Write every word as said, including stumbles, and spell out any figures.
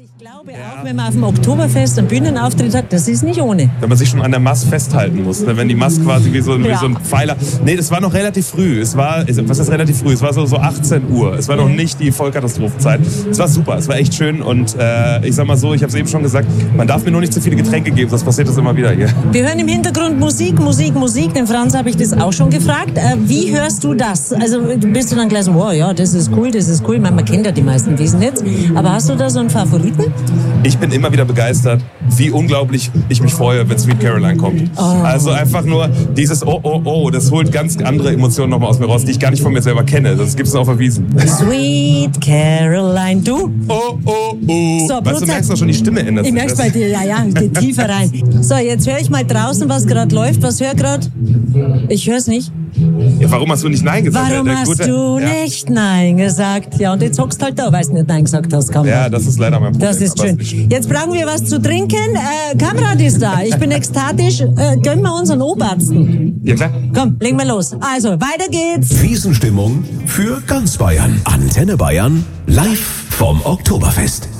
Ich glaube ja. auch, wenn man auf dem Oktoberfest einen Bühnenauftritt hat, das ist nicht ohne. Wenn man sich schon an der Mast festhalten muss, ne? Wenn die Mast quasi wie so, ja. wie so ein Pfeiler... Nee, das war noch relativ früh. Es war, was ist relativ früh? Es war so, so achtzehn Uhr. Es war noch nicht die Vollkatastrophenzeit. Es war super, es war echt schön und äh, ich sag mal so, ich habe es eben schon gesagt, man darf mir nur nicht zu viele Getränke geben, sonst passiert das immer wieder hier. Wir hören im Hintergrund Musik, Musik, Musik. Den Franz habe ich das auch schon gefragt. Äh, wie hörst du das? Also bist du dann gleich so, wow, ja, das ist cool, das ist cool. Man, man kennt ja die meisten Wesen jetzt. Aber hast du da so einen Favoriten? Ich bin immer wieder begeistert, wie unglaublich ich mich freue, wenn Sweet Caroline kommt. Oh. Also einfach nur dieses Oh, oh, oh, das holt ganz andere Emotionen nochmal aus mir raus, die ich gar nicht von mir selber kenne. Das gibt's nur auf der Wiesn. Sweet Caroline, du? Oh, oh, oh. So, weißt du, merkst doch schon, die Stimme ändert sich. Ich merk's bei dir, ja, ja, ich geh tiefer rein. So, jetzt höre ich mal draußen, was gerade läuft. Was hör gerade? Ich hör's nicht. Ja, warum hast du nicht Nein gesagt? Warum der, der hast gute, du ja. nicht Nein gesagt? Ja, und jetzt hockst halt da, weil du nicht Nein gesagt hast, Kamrat. Ja, das ist leider mein Problem. Das ist schön. Jetzt brauchen wir was zu trinken. Äh, Kamrat ist da. Ich bin ekstatisch. Äh, gönnen wir unseren Obersten. Ja, klar. Komm, legen wir los. Also, weiter geht's. Wiesenstimmung für ganz Bayern. Antenne Bayern, live vom Oktoberfest.